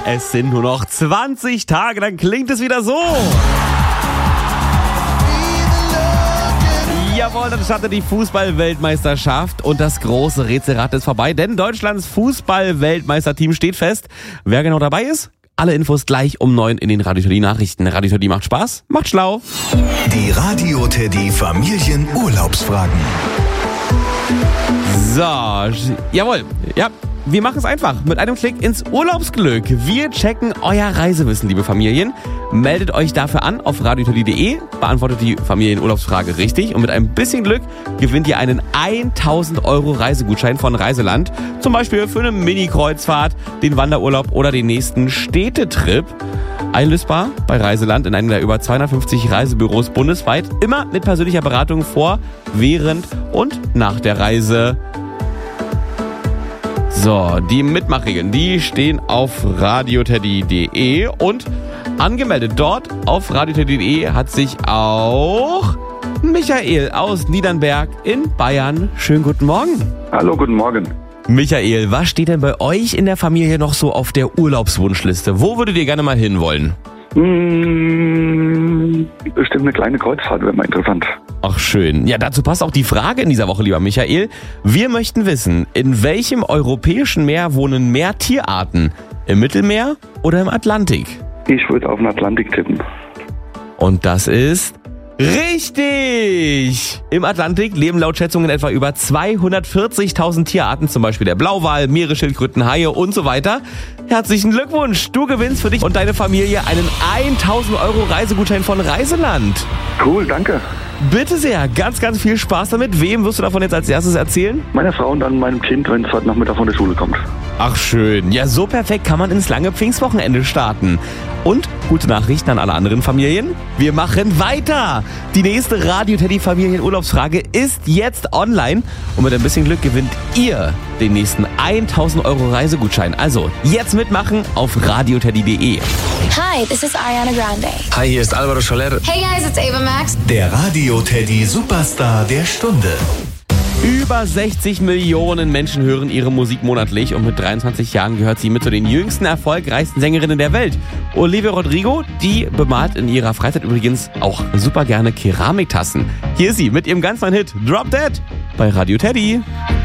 Es sind nur noch 20 Tage, dann klingt es wieder so. Jawohl, dann startet die Fußball-Weltmeisterschaft und das große Rätselrad ist vorbei, denn Deutschlands Fußball-Weltmeisterteam steht fest. Wer genau dabei ist? Alle Infos gleich um 9 in den Radio Teddy Nachrichten. Radio Teddy macht Spaß, macht schlau. Die Radio Teddy Familienurlaubsfragen. So, jawohl, ja. Wir machen es einfach mit einem Klick ins Urlaubsglück. Wir checken euer Reisewissen, liebe Familien. Meldet euch dafür an auf radioteddy.de, beantwortet die Familienurlaubsfrage richtig und mit ein bisschen Glück gewinnt ihr einen 1000 € Reisegutschein von Reiseland. Zum Beispiel für eine Mini-Kreuzfahrt, den Wanderurlaub oder den nächsten Städtetrip. Einlösbar bei Reiseland in einem der über 250 Reisebüros bundesweit. Immer mit persönlicher Beratung vor, während und nach der Reise. So, die Mitmachregeln, die stehen auf radioteddy.de und angemeldet dort auf radioteddy.de hat sich auch Michael aus Niedernberg in Bayern. Schönen guten Morgen. Hallo, guten Morgen. Michael, was steht denn bei euch in der Familie noch so auf der Urlaubswunschliste? Wo würdet ihr gerne mal hinwollen? Bestimmt eine kleine Kreuzfahrt wäre mal interessant. Ach schön. Ja, dazu passt auch die Frage in dieser Woche, lieber Michael. Wir möchten wissen, in welchem europäischen Meer wohnen mehr Tierarten? Im Mittelmeer oder im Atlantik? Ich würde auf den Atlantik tippen. Und das ist richtig! Im Atlantik leben laut Schätzungen etwa über 240.000 Tierarten, zum Beispiel der Blauwal, Meeresschildkröten, Haie und so weiter. Herzlichen Glückwunsch! Du gewinnst für dich und deine Familie einen 1000 € Reisegutschein von Reiseland. Cool, danke. Bitte sehr, ganz, ganz viel Spaß damit. Wem wirst du davon jetzt als erstes erzählen? Meiner Frau und dann meinem Kind, wenn es heute Nachmittag von der Schule kommt. Ach schön, ja so perfekt kann man ins lange Pfingstwochenende starten. Und gute Nachrichten an alle anderen Familien. Wir machen weiter. Die nächste Radio Teddy Familienurlaubsfrage ist jetzt online. Und mit ein bisschen Glück gewinnt ihr den nächsten 1000 € Reisegutschein. Also jetzt mitmachen auf radioteddy.de. Hi, this is Ariana Grande. Hi, hier ist Alvaro Soler. Hey guys, it's Ava Max. Der Radio Teddy Superstar der Stunde. Über 60 Millionen Menschen hören ihre Musik monatlich und mit 23 Jahren gehört sie mit zu den jüngsten erfolgreichsten Sängerinnen der Welt. Olivia Rodrigo, die bemalt in ihrer Freizeit übrigens auch super gerne Keramiktassen. Hier ist sie mit ihrem ganz neuen Hit Drop Dead bei Radio Teddy.